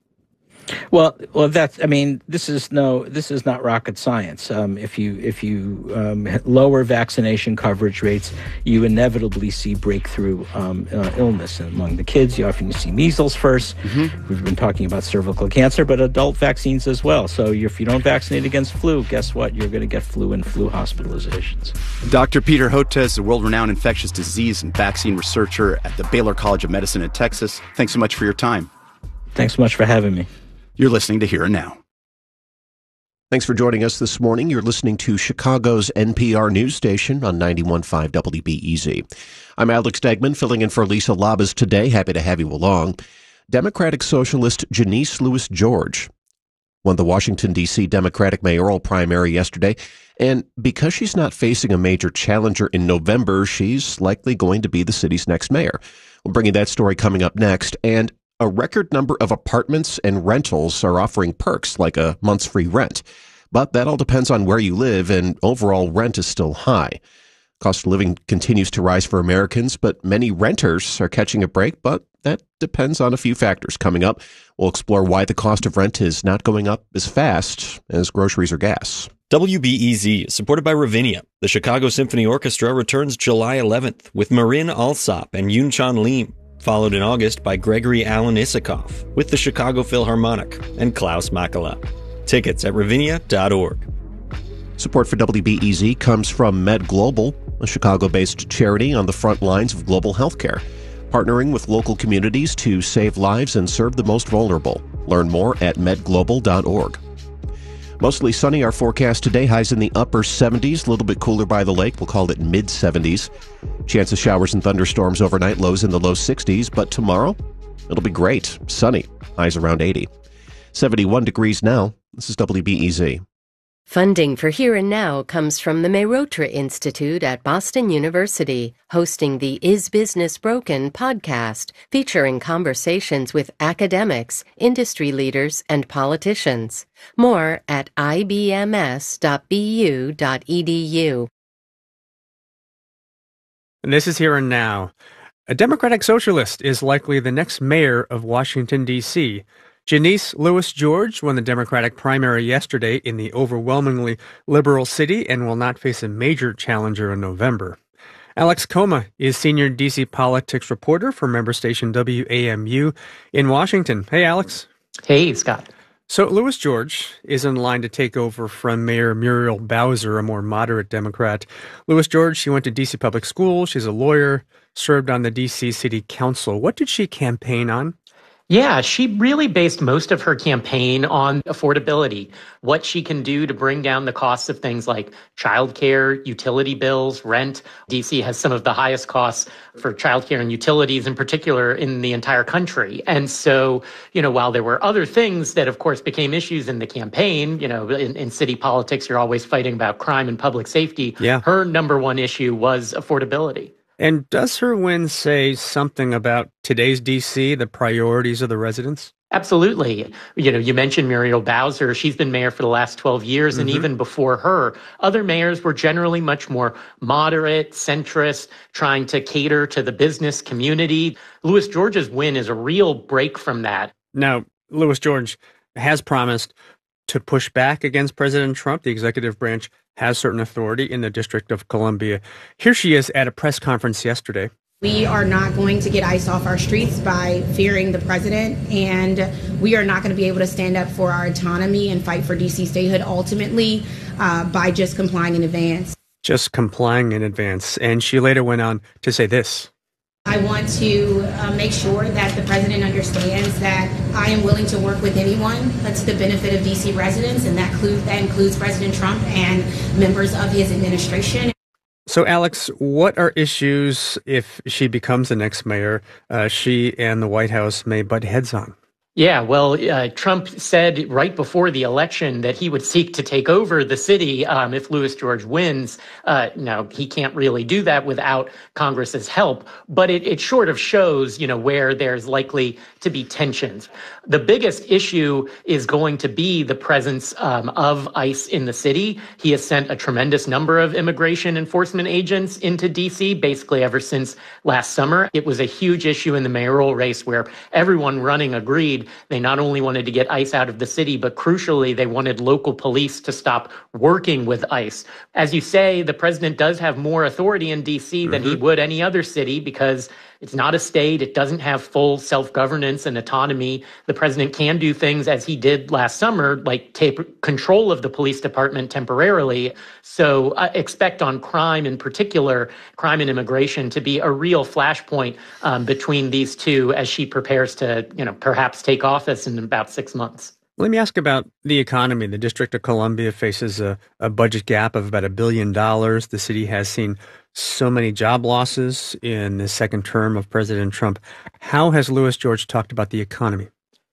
Well, well, that's. I mean, this is no. This is not rocket science. Um, if you if you um, lower vaccination coverage rates, you inevitably see breakthrough um, uh, illness and among the kids. You often see measles first. Mm-hmm. We've been talking about cervical cancer, but adult vaccines as well. So if you don't vaccinate against flu, guess what? You're going to get flu and flu hospitalizations. Doctor Peter Hotez, a world-renowned infectious disease and vaccine researcher at the Baylor College of Medicine in Texas. Thanks so much for your time. Thanks so much for having me. You're listening to Here and Now. Thanks for joining us this morning. You're listening to Chicago's N P R news station on ninety-one point five W B E Z. I'm Alex Degman, filling in for Lisa Labas today. Happy to have you along. Democratic Socialist Janice Lewis George won the Washington, D C Democratic mayoral primary yesterday, and because she's not facing a major challenger in November, she's likely going to be the city's next mayor. We'll bring you that story coming up next, and a record number of apartments and rentals are offering perks like a month's free rent. But that all depends on where you live, and overall rent is still high. Cost of living continues to rise for Americans, but many renters are catching a break, but that depends on a few factors. Coming up, we'll explore why the cost of rent is not going up as fast as groceries or gas. W B E Z is supported by Ravinia. The Chicago Symphony Orchestra returns July eleventh with Marin Alsop and Yun-Chan Lim, followed in August by Gregory Alan Isikoff with the Chicago Philharmonic and Klaus Makala. Tickets at ravinia dot org. Support for W B E Z comes from Med Global, a Chicago-based charity on the front lines of global healthcare, partnering with local communities to save lives and serve the most vulnerable. Learn more at med global dot org. Mostly sunny, our forecast today. Highs in the upper seventies, a little bit cooler by the lake. We'll call it mid seventies. Chance of showers and thunderstorms overnight, lows in the low sixties. But tomorrow, it'll be great. Sunny, highs around eighty. seventy-one degrees now. This is W B E Z. Funding for Here and Now comes from the Mehrotra Institute at Boston University, hosting the Is Business Broken podcast, featuring conversations with academics, industry leaders, and politicians. More at I B M S dot B U dot E D U. And this is Here and Now. A Democratic Socialist is likely the next mayor of Washington, D C Janice Lewis George won the Democratic primary yesterday in the overwhelmingly liberal city and will not face a major challenger in November. Alex Coma is senior D C politics reporter for member station W A M U in Washington. Hey, Alex. Hey, Scott. So Lewis George is in line to take over from Mayor Muriel Bowser, a more moderate Democrat. Lewis George, she went to D C public school. She's a lawyer, served on the D C City Council. What did she campaign on? Yeah, she really based most of her campaign on affordability, what she can do to bring down the costs of things like childcare, utility bills, rent. D C has some of the highest costs for childcare and utilities in particular in the entire country. And so, you know, while there were other things that, of course, became issues in the campaign, you know, in, in city politics, you're always fighting about crime and public safety. Yeah. Her number one issue was affordability. And does her win say something about today's D C, the priorities of the residents? Absolutely. You know, you mentioned Muriel Bowser. She's been mayor for the last twelve years. Mm-hmm. And even before her, other mayors were generally much more moderate, centrist, trying to cater to the business community. Lewis George's win is a real break from that. Now, Lewis George has promised to push back against President Trump. The executive branch has certain authority in the District of Columbia. Here she is at a press conference yesterday. We are not going to get ICE off our streets by fearing the president, and we are not going to be able to stand up for our autonomy and fight for D C statehood ultimately uh, by just complying in advance. Just complying in advance. And she later went on to say this. I want to uh, make sure that the president understands that I am willing to work with anyone that's the benefit of D C residents, and that, include, that includes President Trump and members of his administration. So, Alex, what are issues, if she becomes the next mayor, uh, she and the White House may butt heads on? Yeah, well, uh, Trump said right before the election that he would seek to take over the city um, if Lewis George wins. Uh, now, he can't really do that without Congress's help, but it, it sort of shows, you know, where there's likely to be tensions. The biggest issue is going to be the presence um, of ICE in the city. He has sent a tremendous number of immigration enforcement agents into D C, basically ever since last summer. It was a huge issue in the mayoral race where everyone running agreed they not only wanted to get ICE out of the city, but crucially, they wanted local police to stop working with ICE. As you say, the president does have more authority in D C than mm-hmm. he would any other city because it's not a state. It doesn't have full self-governance and autonomy. The president can do things as he did last summer, like take control of the police department temporarily. So uh, expect on crime in particular, crime and immigration, to be a real flashpoint um, between these two as she prepares to, you know, perhaps take office in about six months. Let me ask about the economy. The District of Columbia faces a, a budget gap of about a billion dollars. The city has seen so many job losses in the second term of President Trump. How has Lewis George talked about the economy?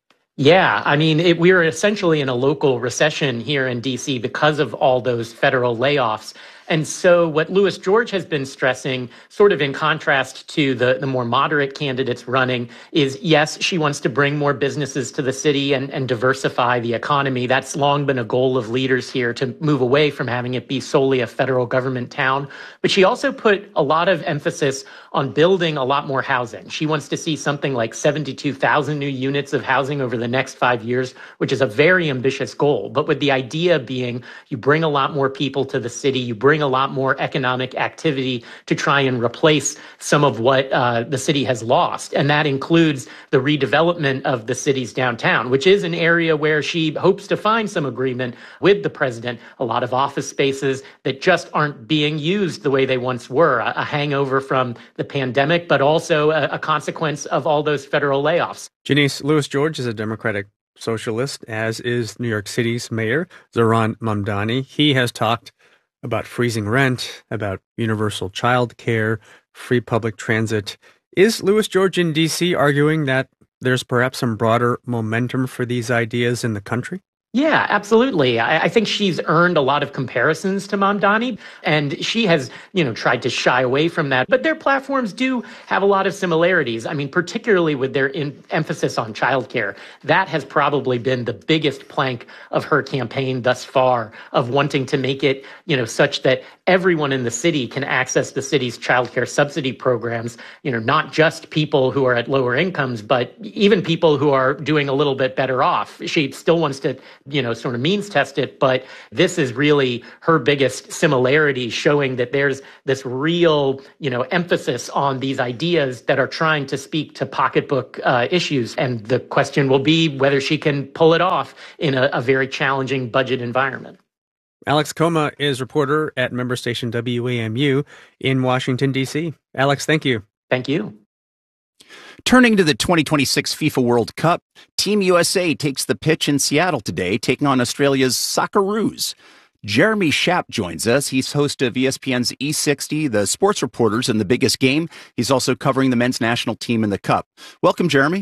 Yeah, I mean, it, we're essentially in a local recession here in D C because of all those federal layoffs. And so what Lewis George has been stressing, sort of in contrast to the, the more moderate candidates running, is yes, she wants to bring more businesses to the city and, and diversify the economy. That's long been a goal of leaders here, to move away from having it be solely a federal government town. But she also put a lot of emphasis on building a lot more housing. She wants to see something like seventy-two thousand new units of housing over the next five years, which is a very ambitious goal. But with the idea being you bring a lot more people to the city, you bring doing a lot more economic activity to try and replace some of what uh, the city has lost. And that includes the redevelopment of the city's downtown, which is an area where she hopes to find some agreement with the president. A lot of office spaces that just aren't being used the way they once were, a, a hangover from the pandemic, but also a, a consequence of all those federal layoffs. Janice, Louis George is a Democratic socialist, as is New York City's mayor, Zohran Mamdani. He has talked about freezing rent, about universal child care, free public transit. Is Louis George in D C arguing that there's perhaps some broader momentum for these ideas in the country? Yeah, absolutely. I, I think she's earned a lot of comparisons to Mamdani, and she has, you know, tried to shy away from that. But their platforms do have a lot of similarities. I mean, particularly with their in, emphasis on childcare. That has probably been the biggest plank of her campaign thus far, of wanting to make it, you know, such that everyone in the city can access the city's childcare subsidy programs, you know, not just people who are at lower incomes, but even people who are doing a little bit better off. She still wants to, you know, sort of means test it, but this is really her biggest similarity, showing that there's this real, you know, emphasis on these ideas that are trying to speak to pocketbook uh, issues. And the question will be whether she can pull it off in a, a very challenging budget environment. Alex Coma is reporter at member station W A M U in Washington, D C. Alex, thank you. Thank you. Turning to the twenty twenty-six FIFA World Cup, Team U S A takes the pitch in Seattle today, taking on Australia's Socceroos. Jeremy Schaap joins us. He's host of E S P N's E sixty, the sports reporters in the biggest game. He's also covering the men's national team in the Cup. Welcome, Jeremy.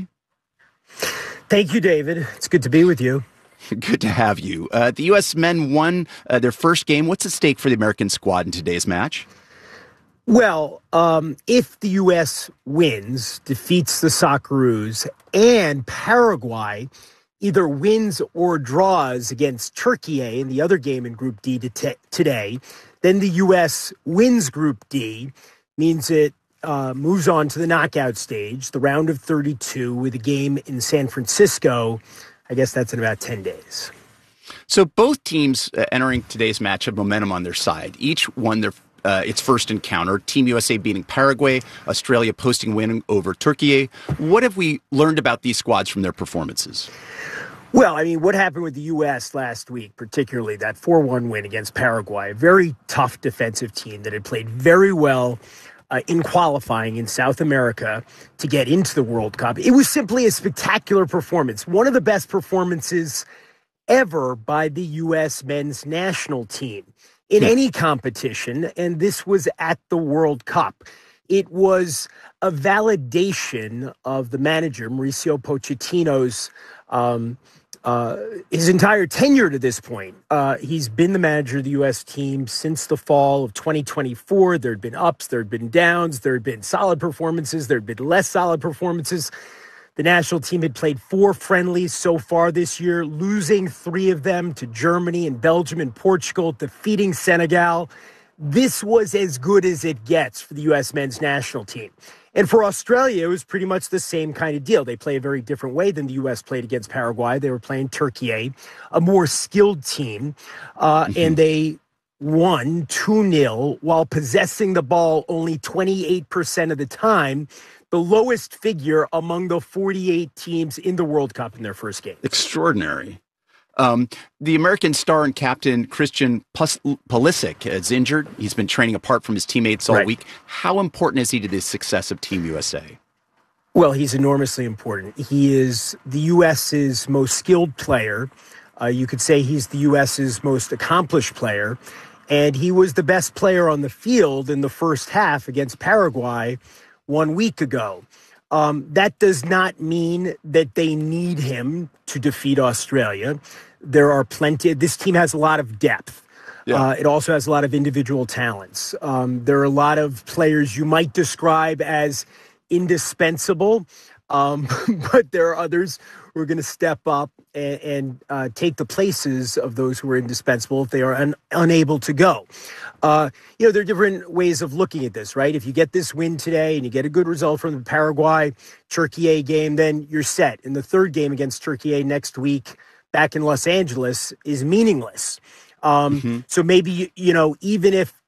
Thank you, David. It's good to be with you. Good to have you. Uh, the U S men won uh, their first game. What's at stake for the American squad in today's match? Well, um, if the U S wins, defeats the Socceroos, and Paraguay either wins or draws against Turkey in the other game in Group D to t- today, then the U S wins Group D, means it uh, moves on to the knockout stage, the round of thirty-two, with a game in San Francisco. I guess that's in about ten days. So both teams uh, entering today's match have momentum on their side. Each won their uh, its first encounter. Team U S A beating Paraguay, Australia posting win over Turkey. What have we learned about these squads from their performances? Well, I mean, what happened with the U S last week, particularly that four one win against Paraguay, a very tough defensive team that had played very well Uh, in qualifying in South America to get into the World Cup. It was simply a spectacular performance, one of the best performances ever by the U S men's national team in yeah. any competition, and this was at the World Cup. It was a validation of the manager, Mauricio Pochettino's um, Uh, his entire tenure to this point. Uh, he's been the manager of the U S team since the fall of twenty twenty-four. There had been ups, there had been downs, there had been solid performances, there had been less solid performances. The national team had played four friendlies so far this year, losing three of them to Germany and Belgium and Portugal, defeating Senegal. This was as good as it gets for the U S men's national team. And for Australia, it was pretty much the same kind of deal. They play a very different way than the U S played against Paraguay. They were playing Turkey, a more skilled team, uh, mm-hmm. and they won two nil while possessing the ball only twenty-eight percent of the time, the lowest figure among the forty-eight teams in the World Cup in their first game. Extraordinary. Um, the American star and captain, Christian Pulisic, is injured. He's been training apart from his teammates all right. week. How important is he to the success of Team U S A? Well, he's enormously important. He is the U S's most skilled player. Uh, you could say he's the U S's most accomplished player. And he was the best player on the field in the first half against Paraguay one week ago. Um, that does not mean that they need him to defeat Australia. There are plenty. This team has a lot of depth. Yeah. Uh, it also has a lot of individual talents. Um, there are a lot of players you might describe as indispensable, um, but there are others who are going to step up and, and uh, take the places of those who are indispensable if they are un- unable to go. Uh, you know, there are different ways of looking at this, right? If you get this win today and you get a good result from the Paraguay Turkey A game, then you're set. And the third game against Turkey A next week back in Los Angeles is meaningless. Um, mm-hmm. So maybe, you know, even if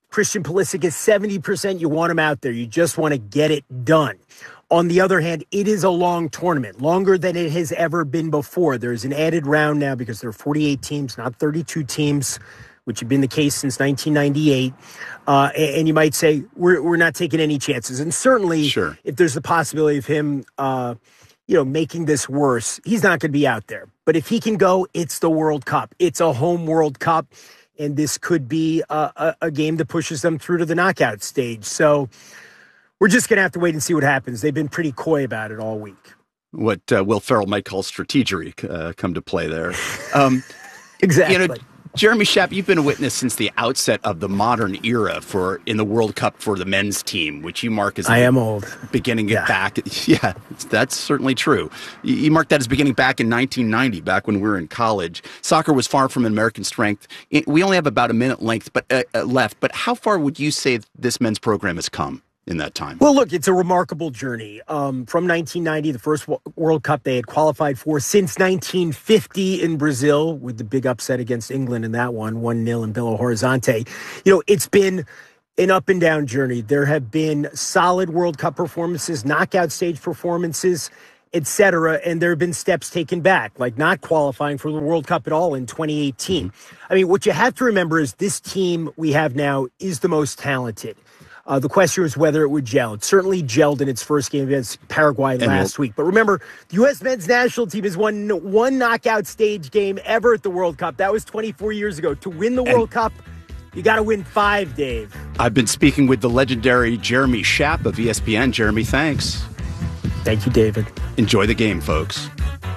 Christian Pulisic is seventy percent. You want him out there. You just want to get it done. On the other hand, it is a long tournament, longer than it has ever been before. There's an added round now because there are forty-eight teams, not thirty-two teams, which had been the case since nineteen ninety-eight. Uh, and you might say, we're we're not taking any chances. And certainly, sure. if there's the possibility of him, uh, you know, making this worse, he's not going to be out there. But if he can go, it's the World Cup. It's a home World Cup. And this could be a, a, a game that pushes them through to the knockout stage. So we're just going to have to wait and see what happens. They've been pretty coy about it all week. What uh, Will Ferrell might call strategery uh, come to play there. Um, exactly. You know, Jeremy Schaap, you've been a witness since the outset of the modern era for in the World Cup for the men's team, which you mark as I am old. Beginning yeah. it back. Yeah, that's certainly true. You, you mark that as beginning back in nineteen ninety, back when we were in college. Soccer was far from American strength. It, we only have about a minute length, but uh, uh, left. But how far would you say this men's program has come in that time? Well, look, it's a remarkable journey. Um, from nineteen ninety, the first World Cup they had qualified for since nineteen fifty in Brazil, with the big upset against England in that one, one nil in Belo Horizonte. You know, it's been an up and down journey. There have been solid World Cup performances, knockout stage performances, et cetera, and there have been steps taken back, like not qualifying for the World Cup at all in twenty eighteen. I mean, what you have to remember is this team we have now is the most talented. Uh, the question was whether it would gel. It certainly gelled in its first game against Paraguay and last we'll, week. But remember, the U S men's national team has won one knockout stage game ever at the World Cup. That was twenty-four years ago. To win the World Cup, you got to win five, Dave. I've been speaking with the legendary Jeremy Schaap of E S P N. Jeremy, thanks. Thank you, David. Enjoy the game, folks.